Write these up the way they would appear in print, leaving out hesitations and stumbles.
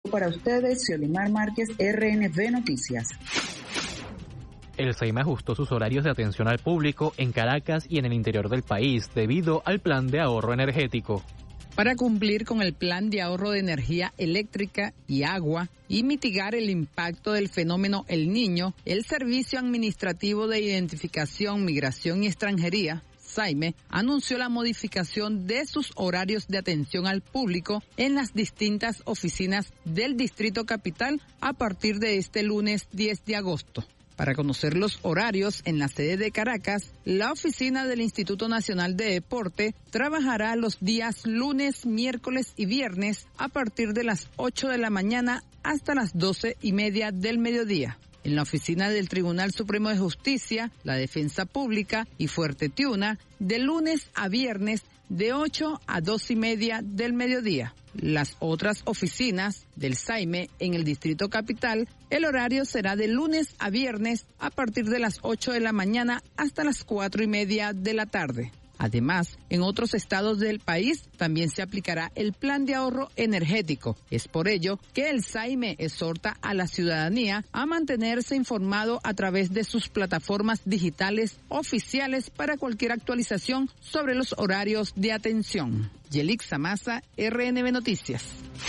Para ustedes, Xiolimar Márquez, RNB Noticias. El SAIME ajustó sus horarios de atención al público en Caracas y en el interior del país debido al plan de ahorro energético. Para cumplir con el plan de ahorro de energía eléctrica y agua y mitigar el impacto del fenómeno El Niño, el Servicio Administrativo de Identificación, Migración y Extranjería, SAIME, anunció la modificación de sus horarios de atención al público en las distintas oficinas del Distrito Capital a partir de este lunes 10 de agosto. Para conocer los horarios en la sede de Caracas, la oficina del Instituto Nacional de Deporte trabajará los días lunes, miércoles y viernes a partir de las 8 de la mañana hasta las 12:30 del mediodía. En la oficina del Tribunal Supremo de Justicia, la Defensa Pública y Fuerte Tiuna, de lunes a viernes de 8 a 2:30 del mediodía. Las otras oficinas del SAIME en el Distrito Capital, el horario será de lunes a viernes a partir de las 8 de la mañana hasta las 4:30 de la tarde. Además, en otros estados del país también se aplicará el plan de ahorro energético. Es por ello que el SAIME exhorta a la ciudadanía a mantenerse informado a través de sus plataformas digitales oficiales para cualquier actualización sobre los horarios de atención. Yelixa Maza, RNB Noticias.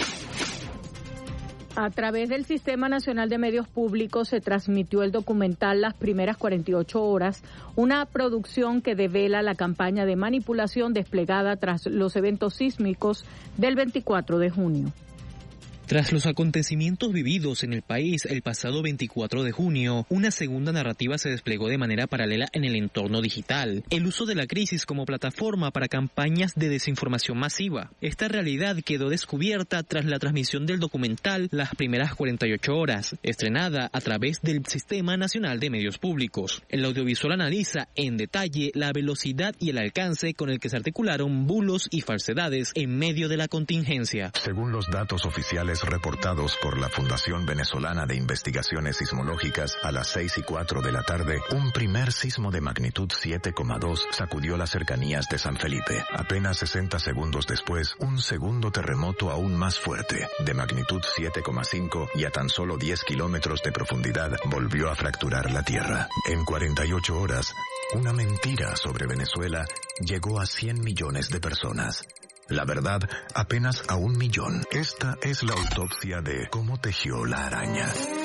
A través del Sistema Nacional de Medios Públicos se transmitió el documental Las Primeras 48 Horas, una producción que devela la campaña de manipulación desplegada tras los eventos sísmicos del 24 de junio. Tras los acontecimientos vividos en el país el pasado 24 de junio, una segunda narrativa se desplegó de manera paralela en el entorno digital. El uso de la crisis como plataforma para campañas de desinformación masiva. Esta realidad quedó descubierta tras la transmisión del documental Las Primeras 48 Horas, estrenada a través del Sistema Nacional de Medios Públicos. El audiovisual analiza en detalle la velocidad y el alcance con el que se articularon bulos y falsedades en medio de la contingencia. Según los datos oficiales reportados por la Fundación Venezolana de Investigaciones Sismológicas, a las 6:04 de la tarde, un primer sismo de magnitud 7,2 sacudió las cercanías de San Felipe. Apenas 60 segundos después, un segundo terremoto aún más fuerte, de magnitud 7,5 y a tan solo 10 kilómetros de profundidad, volvió a fracturar la tierra. En 48 horas, una mentira sobre Venezuela llegó a 100 millones de personas. La verdad, apenas a 1 millón. Esta es la autopsia de cómo tejió la araña.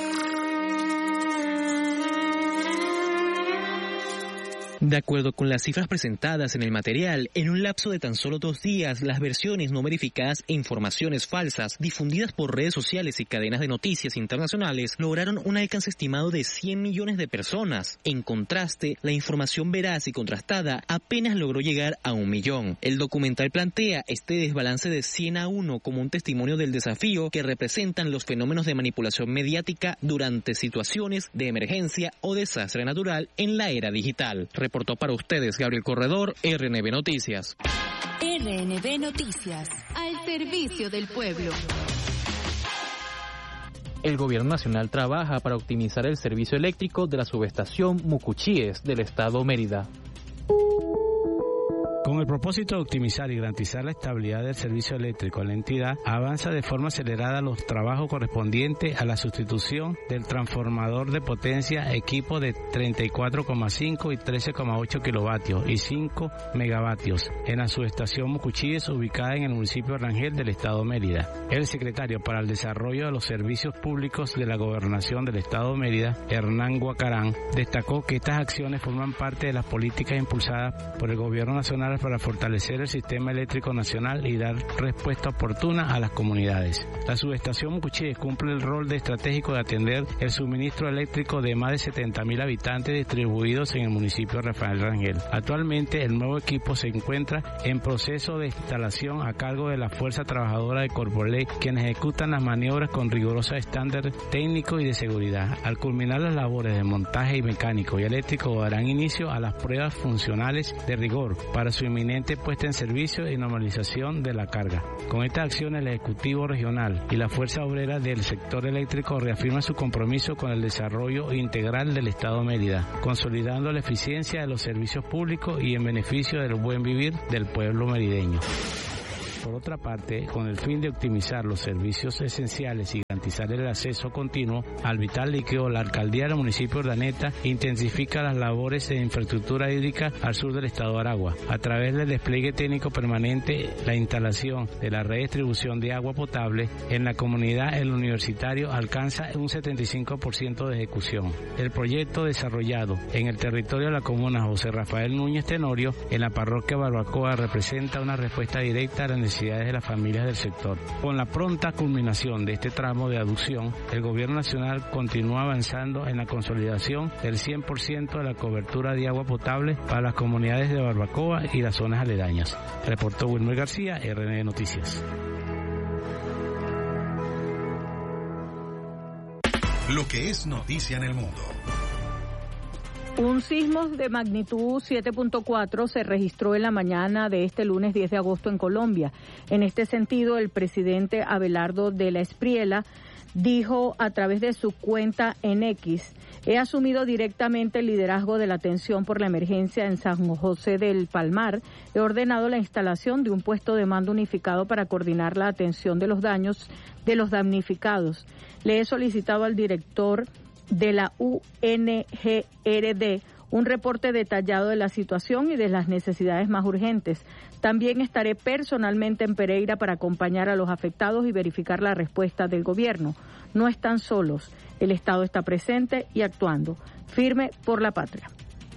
De acuerdo con las cifras presentadas en el material, en un lapso de tan solo 2 días, las versiones no verificadas e informaciones falsas difundidas por redes sociales y cadenas de noticias internacionales lograron un alcance estimado de 100 millones de personas. En contraste, la información veraz y contrastada apenas logró llegar a 1 millón. El documental plantea este desbalance de 100-1 como un testimonio del desafío que representan los fenómenos de manipulación mediática durante situaciones de emergencia o desastre natural en la era digital. Reportó para ustedes Gabriel Corredor, RNB Noticias. RNB Noticias, al servicio del pueblo. El Gobierno Nacional trabaja para optimizar el servicio eléctrico de la subestación Mucuchíes del estado Mérida. Con el propósito de optimizar y garantizar la estabilidad del servicio eléctrico en la entidad, avanza de forma acelerada los trabajos correspondientes a la sustitución del transformador de potencia equipo de 34,5 y 13,8 kilovatios y 5 megavatios en la subestación Mucuchíes, ubicada en el municipio de Rangel del estado Mérida. El secretario para el Desarrollo de los Servicios Públicos de la Gobernación del estado Mérida, Hernán Guacarán, destacó que estas acciones forman parte de las políticas impulsadas por el Gobierno Nacional para fortalecer el sistema eléctrico nacional y dar respuesta oportuna a las comunidades. La subestación Mucuchíes cumple el rol de estratégico de atender el suministro eléctrico de más de 70,000 habitantes distribuidos en el municipio de Rafael Rangel. Actualmente el nuevo equipo se encuentra en proceso de instalación a cargo de la Fuerza Trabajadora de Corpoley, quienes ejecutan las maniobras con rigurosos estándares técnicos y de seguridad. Al culminar las labores de montaje y mecánico y eléctrico darán inicio a las pruebas funcionales de rigor para su inminente puesta en servicio y normalización de la carga. Con estas acciones, el Ejecutivo Regional y la Fuerza Obrera del sector eléctrico reafirman su compromiso con el desarrollo integral del Estado Mérida, consolidando la eficiencia de los servicios públicos y en beneficio del buen vivir del pueblo merideño. Por otra parte, con el fin de optimizar los servicios esenciales y garantizar el acceso continuo al vital líquido, la alcaldía del municipio de Urdaneta intensifica las labores de infraestructura hídrica al sur del estado de Aragua. A través del despliegue técnico permanente, la instalación de la red de distribución de agua potable en la comunidad El Universitario alcanza un 75% de ejecución. El proyecto desarrollado en el territorio de la comuna José Rafael Núñez Tenorio, en la parroquia Barbacoa, representa una respuesta directa a las necesidades de las familias del sector. Con la pronta culminación de este tramo de aducción, el gobierno nacional continúa avanzando en la consolidación del 100% de la cobertura de agua potable para las comunidades de Barbacoa y las zonas aledañas. Reportó Wilmer García, RNN Noticias. Lo que es noticia en el mundo. Un sismo de magnitud 7.4 se registró en la mañana de este lunes 10 de agosto en Colombia. En este sentido, el presidente Abelardo de la Espriella dijo a través de su cuenta en X: he asumido directamente el liderazgo de la atención por la emergencia en San José del Palmar. He ordenado la instalación de un puesto de mando unificado para coordinar la atención de los daños de los damnificados. Le he solicitado al director de la UNGRD un reporte detallado de la situación y de las necesidades más urgentes. También estaré personalmente en Pereira para acompañar a los afectados y verificar la respuesta del gobierno. No están solos, el Estado está presente y actuando, firme por la patria.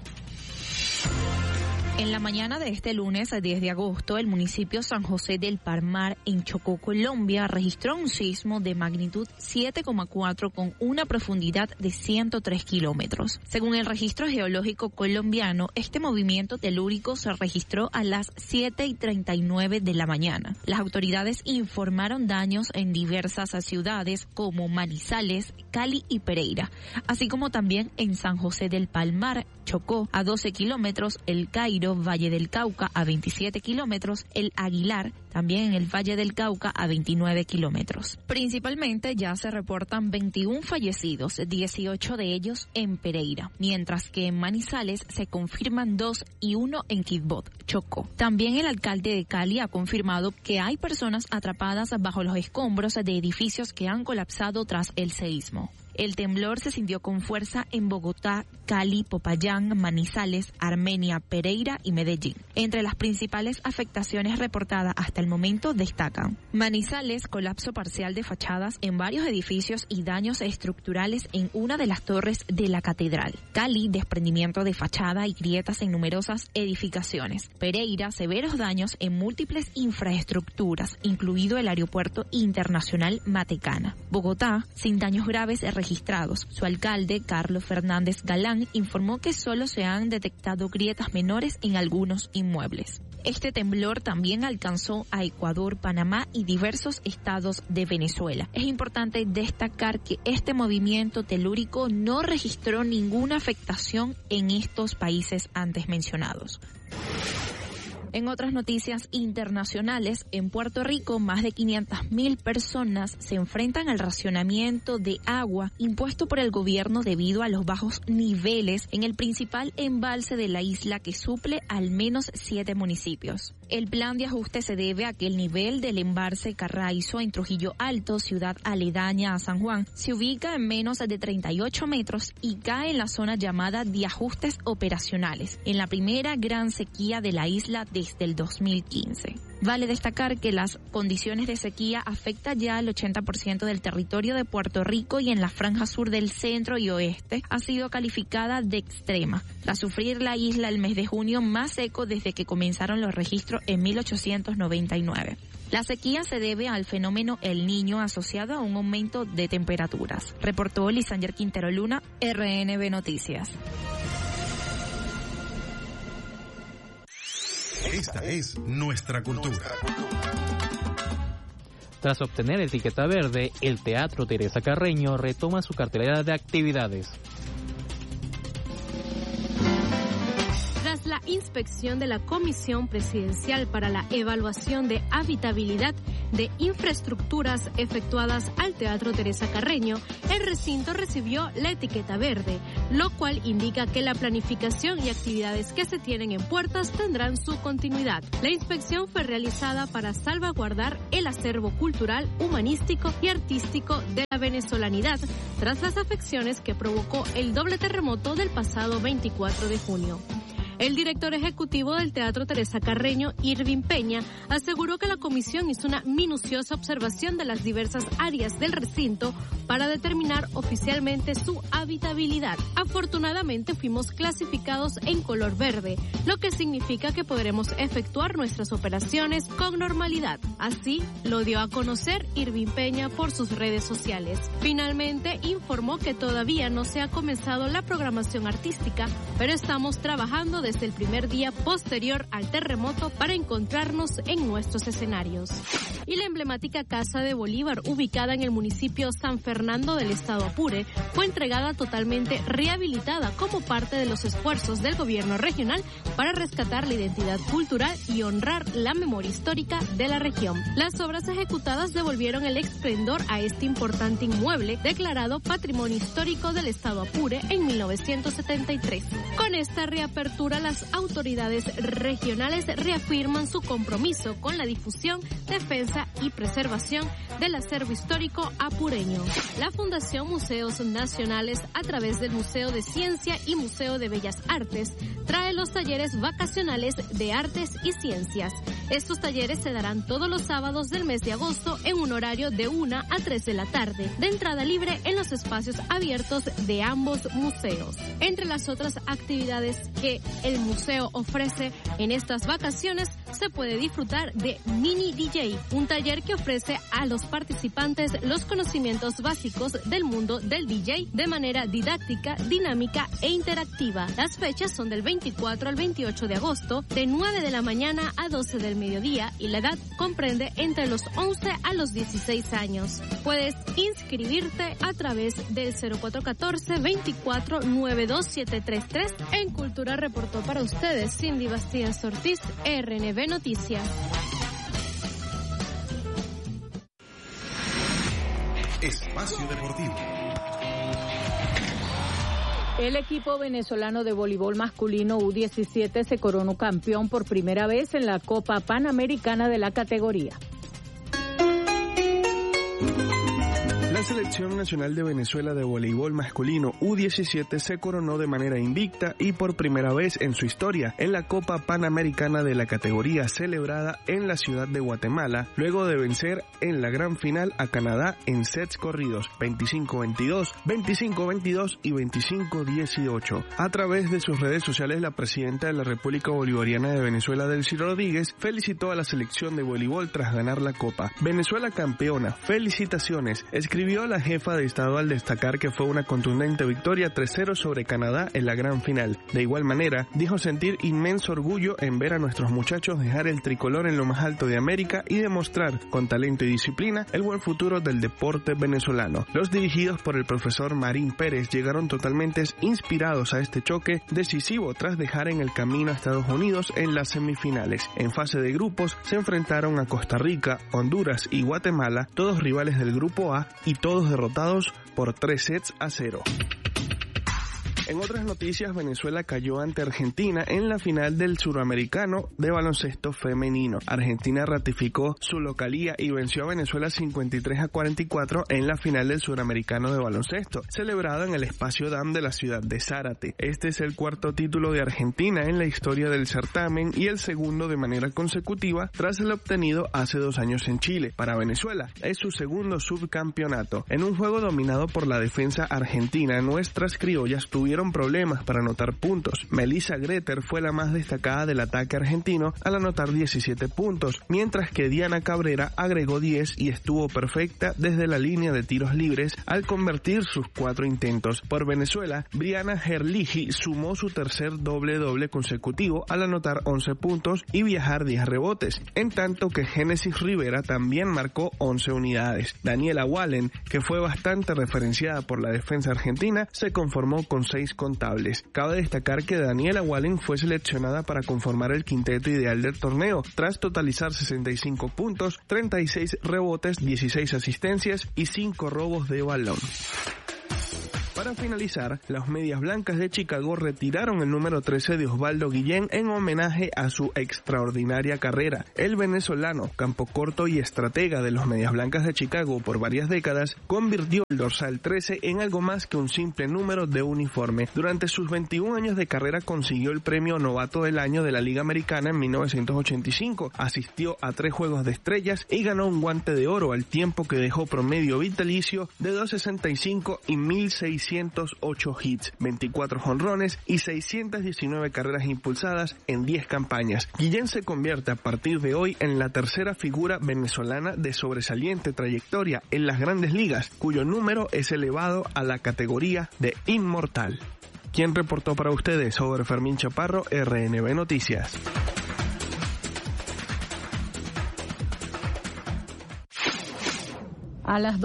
En la mañana de este lunes, 10 de agosto, el municipio San José del Palmar, en Chocó, Colombia, registró un sismo de magnitud 7,4 con una profundidad de 103 kilómetros. Según el registro geológico colombiano, este movimiento telúrico se registró a las 7:39 de la mañana. Las autoridades informaron daños en diversas ciudades como Manizales, Cali y Pereira, así como también en San José del Palmar, Chocó, a 12 kilómetros, El Cairo, Valle del Cauca, a 27 kilómetros, El Aguilar, también en el Valle del Cauca, a 29 kilómetros. Principalmente ya se reportan 21 fallecidos, 18 de ellos en Pereira, mientras que en Manizales se confirman 2 y 1 en Quibdó, Chocó. También el alcalde de Cali ha confirmado que hay personas atrapadas bajo los escombros de edificios que han colapsado tras el seísmo. El temblor se sintió con fuerza en Bogotá, Cali, Popayán, Manizales, Armenia, Pereira y Medellín. Entre las principales afectaciones reportadas hasta el momento destacan: Manizales, colapso parcial de fachadas en varios edificios y daños estructurales en una de las torres de la catedral. Cali, desprendimiento de fachada y grietas en numerosas edificaciones. Pereira, severos daños en múltiples infraestructuras, incluido el aeropuerto internacional Matecana. Bogotá, sin daños graves registrados. Su alcalde, Carlos Fernández Galán, informó que solo se han detectado grietas menores en algunos inmuebles. Este temblor también alcanzó a Ecuador, Panamá y diversos estados de Venezuela. Es importante destacar que este movimiento telúrico no registró ninguna afectación en estos países antes mencionados. En otras noticias internacionales, en Puerto Rico, más de 500.000 personas se enfrentan al racionamiento de agua impuesto por el gobierno debido a los bajos niveles en el principal embalse de la isla que suple al menos 7 municipios. El plan de ajuste se debe a que el nivel del embalse Carraizo en Trujillo Alto, ciudad aledaña a San Juan, se ubica en menos de 38 metros y cae en la zona llamada de ajustes operacionales, en la primera gran sequía de la isla desde el 2015. Vale destacar que las condiciones de sequía afectan ya al 80% del territorio de Puerto Rico y en la franja sur del centro y oeste ha sido calificada de extrema, tras sufrir la isla el mes de junio más seco desde que comenzaron los registros en 1899. La sequía se debe al fenómeno El Niño asociado a un aumento de temperaturas, reportó Lisander Quintero Luna, RNB Noticias. Esta es nuestra cultura. Tras obtener etiqueta verde, el Teatro Teresa Carreño retoma su cartelera de actividades. Tras la inspección de la Comisión Presidencial para la Evaluación de Habitabilidad, de infraestructuras efectuadas al Teatro Teresa Carreño, el recinto recibió la etiqueta verde, lo cual indica que la planificación y actividades que se tienen en puertas tendrán su continuidad. La inspección fue realizada para salvaguardar el acervo cultural, humanístico y artístico de la venezolanidad tras las afecciones que provocó el doble terremoto del pasado 24 de junio. El director ejecutivo del Teatro Teresa Carreño, Irving Peña, aseguró que la comisión hizo una minuciosa observación de las diversas áreas del recinto para determinar oficialmente su habitabilidad. Afortunadamente fuimos clasificados en color verde, lo que significa que podremos efectuar nuestras operaciones con normalidad. Así lo dio a conocer Irving Peña por sus redes sociales. Finalmente informó que todavía no se ha comenzado la programación artística, pero estamos trabajando desde el primer día posterior al terremoto para encontrarnos en nuestros escenarios. Y la emblemática Casa de Bolívar, ubicada en el municipio San Fernando del estado Apure, fue entregada totalmente rehabilitada como parte de los esfuerzos del gobierno regional para rescatar la identidad cultural y honrar la memoria histórica de la región. Las obras ejecutadas devolvieron el esplendor a este importante inmueble declarado Patrimonio Histórico del estado Apure en 1973. Con esta reapertura, las autoridades regionales reafirman su compromiso con la difusión, defensa y preservación del acervo histórico apureño. La Fundación Museos Nacionales, a través del Museo de Ciencia y Museo de Bellas Artes, trae los talleres vacacionales de artes y ciencias. Estos talleres se darán todos los sábados del mes de agosto en un horario de 1 a 3 de la tarde, de entrada libre en los espacios abiertos de ambos museos. Entre las otras actividades que el museo ofrece en estas vacaciones, se puede disfrutar de Mini DJ, un taller que ofrece a los participantes los conocimientos básicos del mundo del DJ de manera didáctica, dinámica e interactiva. Las fechas son del 24 al 28 de agosto, de 9 de la mañana a 12 del mediodía, y la edad comprende entre los 11 a los 16 años. Puedes inscribirte a través del 0414-24-92733. En Cultura reportó para ustedes Cindy Bastías Ortiz, RNB Noticias. Espacio Deportivo. El equipo venezolano de voleibol masculino U17 se coronó campeón por primera vez en la Copa Panamericana de la categoría. La Selección Nacional de Venezuela de voleibol masculino U17 se coronó de manera invicta y por primera vez en su historia en la Copa Panamericana de la categoría celebrada en la ciudad de Guatemala, luego de vencer en la gran final a Canadá en sets corridos 25-22, 25-22 y 25-18. A través de sus redes sociales, la presidenta de la República Bolivariana de Venezuela, Delcy Rodríguez, felicitó a la selección de voleibol tras ganar la Copa. Venezuela campeona, felicitaciones, escribió la jefa de Estado al destacar que fue una contundente victoria 3-0 sobre Canadá en la gran final. De igual manera, dijo sentir inmenso orgullo en ver a nuestros muchachos dejar el tricolor en lo más alto de América y demostrar, con talento y disciplina, el buen futuro del deporte venezolano. Los dirigidos por el profesor Marín Pérez llegaron totalmente inspirados a este choque decisivo tras dejar en el camino a Estados Unidos en las semifinales. En fase de grupos se enfrentaron a Costa Rica, Honduras y Guatemala, todos rivales del grupo A, y todos derrotados por 3-0. En otras noticias, Venezuela cayó ante Argentina en la final del Suramericano de baloncesto femenino. Argentina ratificó su localía y venció a Venezuela 53-44 en la final del Suramericano de baloncesto, celebrado en el Espacio Dam de la ciudad de Zárate. Este es el cuarto título de Argentina en la historia del certamen y el segundo de manera consecutiva tras el obtenido hace 2 años en Chile. Para Venezuela es su segundo subcampeonato. En un juego dominado por la defensa argentina, nuestras criollas tuvieron problemas para anotar puntos. Melissa Greter fue la más destacada del ataque argentino al anotar 17 puntos, mientras que Diana Cabrera agregó 10 y estuvo perfecta desde la línea de tiros libres al convertir sus 4 intentos. Por Venezuela, Briana Gerligi sumó su tercer doble-doble consecutivo al anotar 11 puntos y viajar 10 rebotes, en tanto que Génesis Rivera también marcó 11 unidades. Daniela Wallen, que fue bastante referenciada por la defensa argentina, se conformó con 6 6 contables. Cabe destacar que Daniela Wallen fue seleccionada para conformar el quinteto ideal del torneo, tras totalizar 65 puntos, 36 rebotes, 16 asistencias y 5 robos de balón. Para finalizar, las Medias Blancas de Chicago retiraron el número 13 de Osvaldo Guillén en homenaje a su extraordinaria carrera. El venezolano, campocorto y estratega de los Medias Blancas de Chicago por varias décadas, convirtió el dorsal 13 en algo más que un simple número de uniforme. Durante sus 21 años de carrera consiguió el premio Novato del Año de la Liga Americana en 1985, asistió a 3 Juegos de Estrellas y ganó un Guante de Oro, al tiempo que dejó promedio vitalicio de 2.65 y 1.608 hits, 24 jonrones y 619 carreras impulsadas en 10 campañas. Guillén se convierte a partir de hoy en la tercera figura venezolana de sobresaliente trayectoria en las Grandes Ligas, cuyo número es elevado a la categoría de inmortal. ¿Quién reportó para ustedes? Sobre Fermín Chaparro, RNB Noticias. A las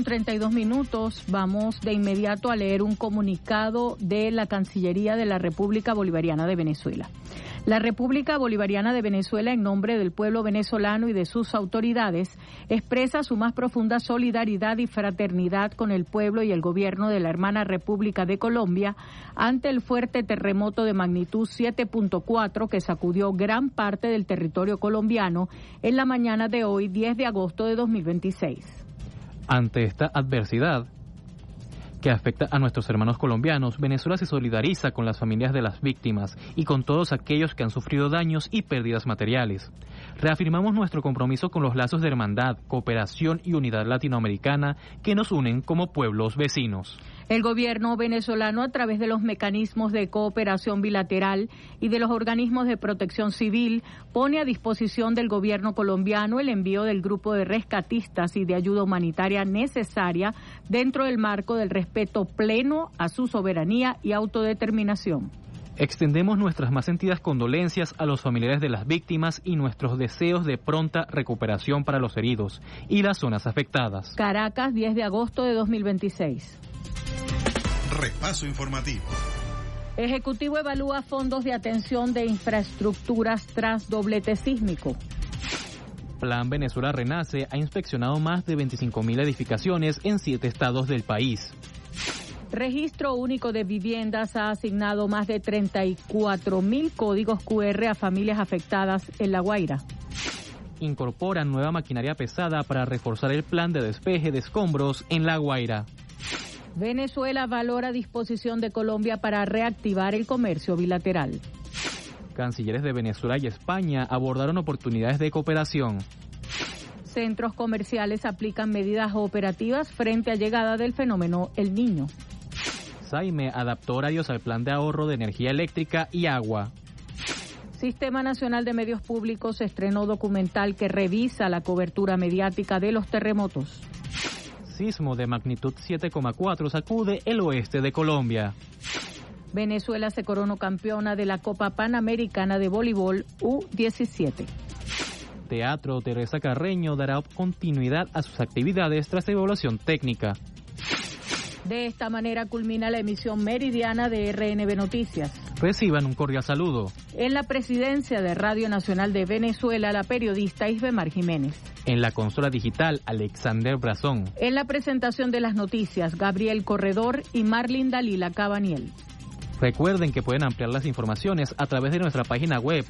12:32 vamos de inmediato a leer un comunicado de la Cancillería de la República Bolivariana de Venezuela. La República Bolivariana de Venezuela, en nombre del pueblo venezolano y de sus autoridades, expresa su más profunda solidaridad y fraternidad con el pueblo y el gobierno de la hermana República de Colombia ante el fuerte terremoto de magnitud 7.4 que sacudió gran parte del territorio colombiano en la mañana de hoy, 10 de agosto de 2026. Ante esta adversidad que afecta a nuestros hermanos colombianos, Venezuela se solidariza con las familias de las víctimas y con todos aquellos que han sufrido daños y pérdidas materiales. Reafirmamos nuestro compromiso con los lazos de hermandad, cooperación y unidad latinoamericana que nos unen como pueblos vecinos. El gobierno venezolano, a través de los mecanismos de cooperación bilateral y de los organismos de protección civil, pone a disposición del gobierno colombiano el envío del grupo de rescatistas y de ayuda humanitaria necesaria dentro del marco del respeto pleno a su soberanía y autodeterminación. Extendemos nuestras más sentidas condolencias a los familiares de las víctimas y nuestros deseos de pronta recuperación para los heridos y las zonas afectadas. Caracas, 10 de agosto de 2026. Repaso informativo. Ejecutivo evalúa fondos de atención de infraestructuras tras doblete sísmico. Plan Venezuela Renace ha inspeccionado más de 25.000 edificaciones en 7 estados del país. Registro Único de Viviendas ha asignado más de 34.000 códigos QR a familias afectadas en La Guaira. Incorporan nueva maquinaria pesada para reforzar el plan de despeje de escombros en La Guaira. Venezuela valora disposición de Colombia para reactivar el comercio bilateral. Cancilleres de Venezuela y España abordaron oportunidades de cooperación. Centros comerciales aplican medidas operativas frente a llegada del fenómeno El Niño. SAIME adaptó horarios al plan de ahorro de energía eléctrica y agua. Sistema Nacional de Medios Públicos estrenó documental que revisa la cobertura mediática de los terremotos. Sismo de magnitud 7,4 sacude el oeste de Colombia. Venezuela se coronó campeona de la Copa Panamericana de Voleibol U17. Teatro Teresa Carreño dará continuidad a sus actividades tras evaluación técnica. De esta manera culmina la emisión meridiana de RNB Noticias. Reciban un cordial saludo. En la presidencia de Radio Nacional de Venezuela, la periodista Isbemar Jiménez. En la consola digital, Alexander Brazón. En la presentación de las noticias, Gabriel Corredor y Marlin Dalila Cabaniel. Recuerden que pueden ampliar las informaciones a través de nuestra página web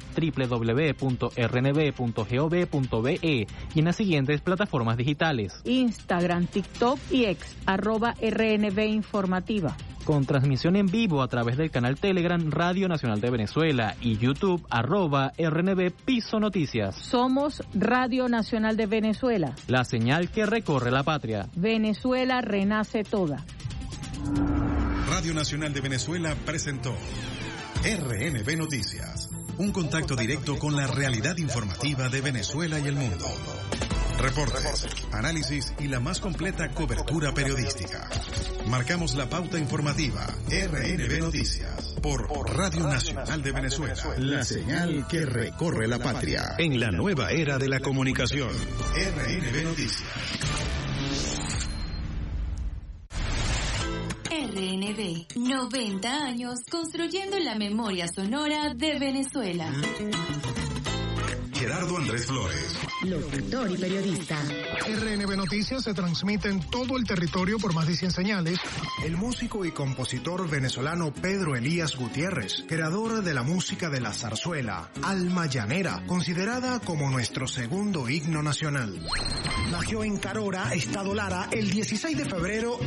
www.rnb.gov.be y en las siguientes plataformas digitales: Instagram, TikTok y X, @RNB Informativa. Con transmisión en vivo a través del canal Telegram Radio Nacional de Venezuela y YouTube @RNB Piso Noticias. Somos Radio Nacional de Venezuela. La señal que recorre la patria. Venezuela renace toda. Radio Nacional de Venezuela presentó RNB Noticias, un contacto directo con la realidad informativa de Venezuela y el mundo. Reportes, análisis y la más completa cobertura periodística. Marcamos la pauta informativa. RNB Noticias por Radio Nacional de Venezuela. La señal que recorre la patria en la nueva era de la comunicación. RNB Noticias. RNB, 90 años construyendo la memoria sonora de Venezuela. Gerardo Andrés Flores, locutor y periodista. RNB Noticias se transmite en todo el territorio por más de 100 señales. El músico y compositor venezolano Pedro Elías Gutiérrez, creador de la música de la zarzuela, Alma Llanera, considerada como nuestro segundo himno nacional. Nació en Carora, Estado Lara, el 16 de febrero